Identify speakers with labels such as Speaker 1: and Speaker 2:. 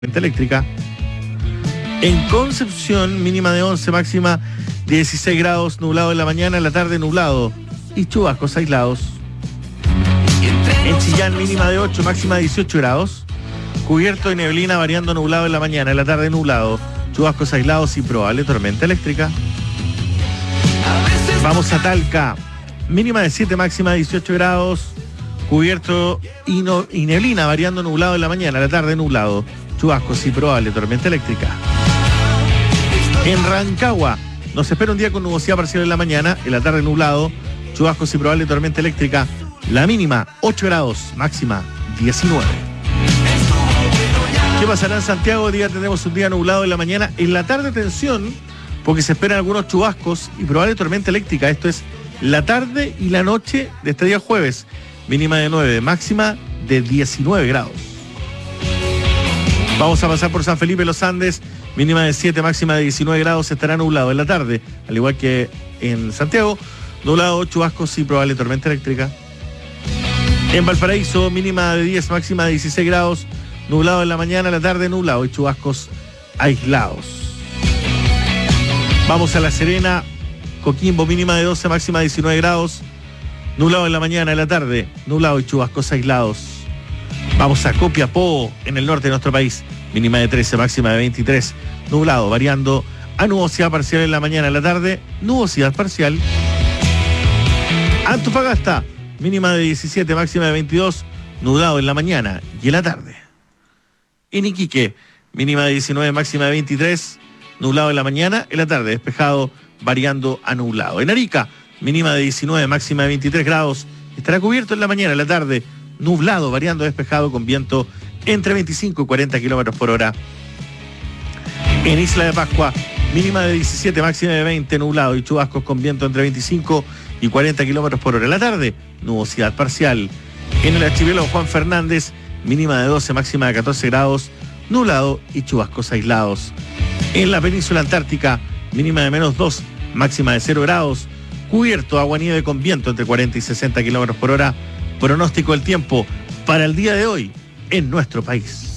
Speaker 1: eléctrica. En Concepción, mínima de 11, máxima 16 grados, nublado en la mañana, en la tarde nublado y chubascos aislados. En Chillán, mínima de 8, máxima 18 grados, cubierto de neblina, variando nublado en la mañana, en la tarde nublado, chubascos aislados y probable tormenta eléctrica. Vamos a Talca, mínima de 7, máxima 18 grados, cubierto y neblina, variando nublado en la mañana, en la tarde nublado, chubascos y probable tormenta eléctrica. En Rancagua nos espera un día con nubosidad parcial en la mañana, en la tarde nublado, chubascos y probable tormenta eléctrica. La mínima 8 grados, máxima 19. ¿Qué pasará en Santiago? Hoy día tendremos un día nublado en la mañana, en la tarde tensión, porque se esperan algunos chubascos y probable tormenta eléctrica. Esto es la tarde y la noche de este día jueves. Mínima de 9, máxima de 19 grados. Vamos a pasar por San Felipe Los Andes, mínima de 7, máxima de 19 grados, estará nublado en la tarde, al igual que en Santiago, nublado, chubascos y probable tormenta eléctrica. En Valparaíso, mínima de 10, máxima de 16 grados, nublado en la mañana, en la tarde nublado y chubascos aislados. Vamos a La Serena, Coquimbo, mínima de 12, máxima de 19 grados, nublado en la mañana, en la tarde nublado y chubascos aislados. Vamos a Copiapó, en el norte de nuestro país, mínima de 13, máxima de 23, nublado, variando a nubosidad parcial en la mañana, en la tarde, nubosidad parcial. Antofagasta, mínima de 17, máxima de 22, nublado en la mañana y en la tarde. En Iquique, mínima de 19, máxima de 23, nublado en la mañana, en la tarde, despejado, variando a nublado. En Arica, mínima de 19, máxima de 23 grados, estará cubierto en la mañana, en la tarde, nublado, variando despejado con viento entre 25 y 40 kilómetros por hora. En Isla de Pascua, mínima de 17, máxima de 20, nublado y chubascos con viento entre 25 y 40 kilómetros por hora. En la tarde, nubosidad parcial. En el archipiélago Juan Fernández, mínima de 12, máxima de 14 grados, nublado y chubascos aislados. En la península antártica, mínima de menos 2, máxima de 0 grados, cubierto, agua-nieve con viento entre 40 y 60 kilómetros por hora. Pronóstico del tiempo para el día de hoy en nuestro país.